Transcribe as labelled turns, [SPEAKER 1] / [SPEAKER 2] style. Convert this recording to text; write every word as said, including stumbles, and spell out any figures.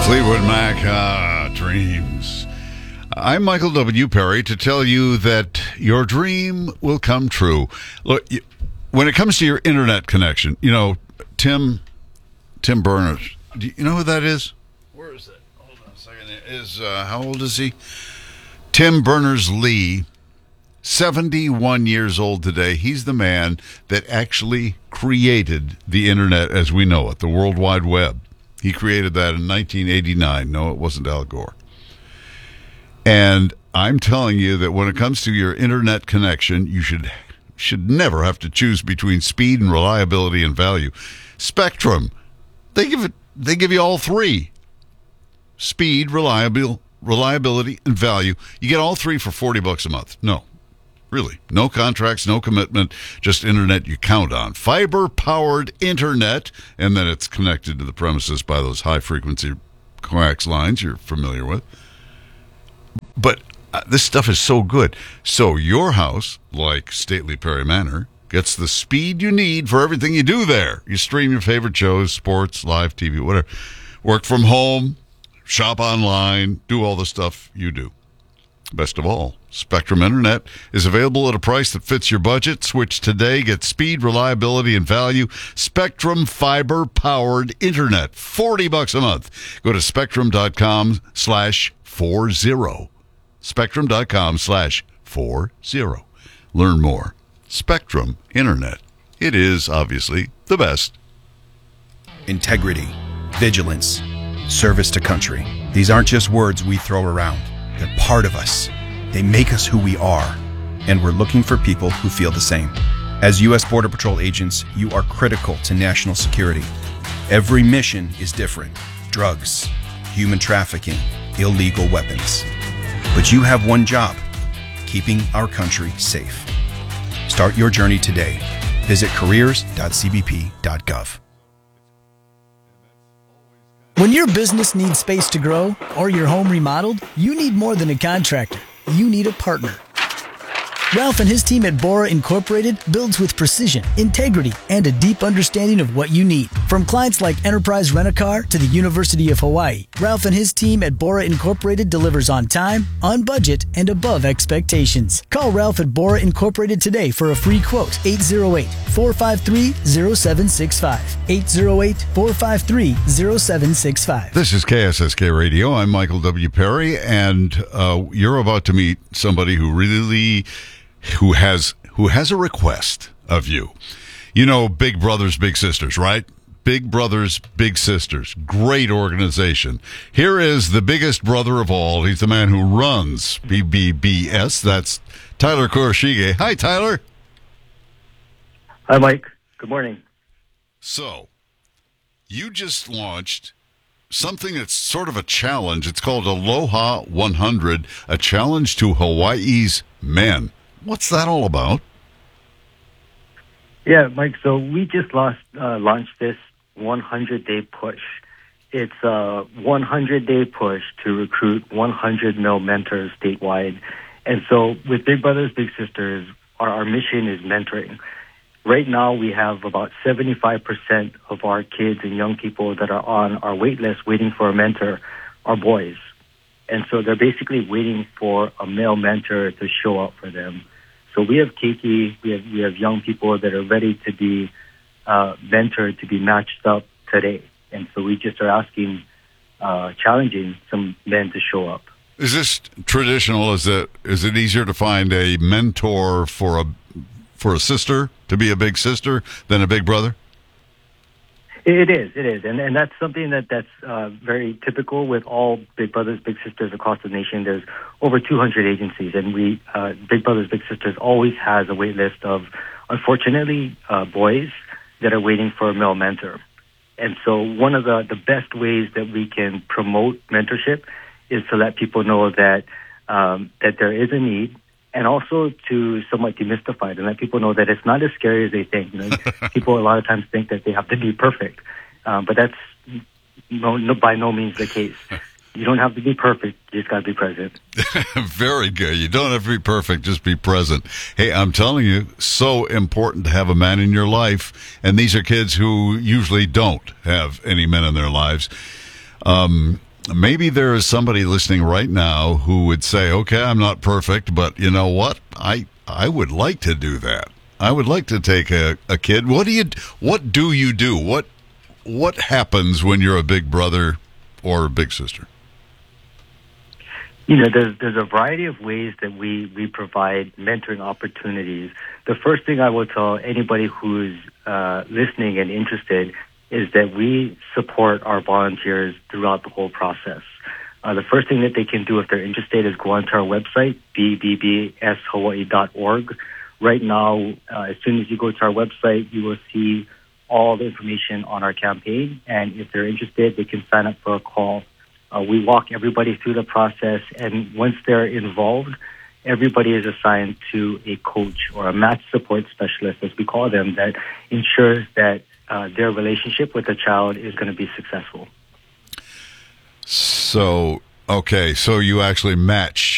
[SPEAKER 1] Fleetwood Mac, ah, dreams. I'm Michael W. Perry to tell you that your dream will come true. Look, when it comes to your internet connection, you know, Tim, Tim Berners, do you know who that is? Where is it? Hold on a second. Is, uh, how old is he? Tim Berners-Lee, seventy-one years old today. He's the man that actually created the internet as we know it, the World Wide Web. He created that in nineteen eighty-nine. No, it wasn't Al Gore. And I'm telling you that when it comes to your internet connection, you should should never have to choose between speed and reliability and value. Spectrum, they give it they give you all three. Speed, reliable, reliability, and value. You get all three for forty bucks a month. No. Really, no contracts, no commitment, just internet you count on. Fiber-powered internet, and then it's connected to the premises by those high-frequency coax lines you're familiar with. But uh, this stuff is so good. So your house, like Stately Perry Manor, gets the speed you need for everything you do there. You stream your favorite shows, sports, live T V, whatever. Work from home, shop online, do all the stuff you do. Best of all, Spectrum Internet is available at a price that fits your budget. Switch today. Get speed, reliability, and value. Spectrum fiber-powered internet. forty bucks a month. Go to spectrum.com slash 40. Spectrum.com slash 40. Learn more. Spectrum Internet. It is, obviously, the best.
[SPEAKER 2] Integrity, vigilance, service to country. These aren't just words we throw around. They're part of us. They make us who we are. And we're looking for people who feel the same. As U S Border Patrol agents, you are critical to national security. Every mission is different. Drugs, human trafficking, illegal weapons. But you have one job: keeping our country safe. Start your journey today. Visit careers dot c b p dot gov.
[SPEAKER 3] When your business needs space to grow or your home remodeled, you need more than a contractor. You need a partner. Ralph and his team at Bora Incorporated builds with precision, integrity, and a deep understanding of what you need. From clients like Enterprise Rent-A-Car to the University of Hawaii, Ralph and his team at Bora Incorporated delivers on time, on budget, and above expectations. Call Ralph at Bora Incorporated today for a free quote. eight oh eight, four five three, oh seven six five. eight oh eight, four five three, oh seven six five.
[SPEAKER 1] This is K S S K Radio. I'm Michael W. Perry, and uh, you're about to meet somebody who really... who has who has a request of you. You know Big Brothers Big Sisters, right? Big Brothers Big Sisters. Great organization. Here is the biggest brother of all. He's the man who runs B B B S. That's Tyler Kurashige. Hi, Tyler.
[SPEAKER 4] Hi, Mike. Good morning.
[SPEAKER 1] So, you just launched something that's sort of a challenge. It's called Aloha one hundred, a challenge to Hawaii's men. What's that all about?
[SPEAKER 4] Yeah, Mike, so we just lost, uh, launched this one hundred day push. It's a one hundred day push to recruit one hundred male mentors statewide. And so with Big Brothers Big Sisters, our, our mission is mentoring. Right now we have about seventy-five percent of our kids and young people that are on our wait list waiting for a mentor are boys. And so they're basically waiting for a male mentor to show up for them. So we have Keiki, we have we have young people that are ready to be uh, mentored, to be matched up today. And so we just are asking, uh, challenging some men to show up.
[SPEAKER 1] Is this traditional? Is it is it easier to find a mentor for a for a sister to be a big sister than a big brother?
[SPEAKER 4] It is, it is, and and that's something that that's uh, very typical with all Big Brothers Big Sisters across the nation. There's over two hundred agencies, and we uh, Big Brothers Big Sisters always has a wait list of, unfortunately, uh, boys that are waiting for a male mentor. And so one of the the best ways that we can promote mentorship is to let people know that um, that there is a need, and also to somewhat demystify it and let people know that it's not as scary as they think. You know, people a lot of times think that they have to be perfect, um, but that's no, no, by no means the case. You don't have to be perfect. You just got to be present.
[SPEAKER 1] Very good. You don't have to be perfect. Just be present. Hey, I'm telling you, so important to have a man in your life. And these are kids who usually don't have any men in their lives. Um, maybe there is somebody listening right now who would say, okay, I'm not perfect, but you know what? I, I would like to do that. I would like to take a, a kid. What do you, what do you do? What, what happens when you're a big brother or a big sister?
[SPEAKER 4] You know, there's there's a variety of ways that we, we provide mentoring opportunities. The first thing I will tell anybody who's uh, listening and interested is that we support our volunteers throughout the whole process. Uh, the first thing that they can do if they're interested is go onto our website, b b b s hawaii dot org. Right now, uh, as soon as you go to our website, you will see all the information on our campaign. And if they're interested, they can sign up for a call. Uh, we walk everybody through the process, and once they're involved, everybody is assigned to a coach or a match support specialist, as we call them, that ensures that uh, their relationship with the child is going to be successful.
[SPEAKER 1] So, okay, so you actually match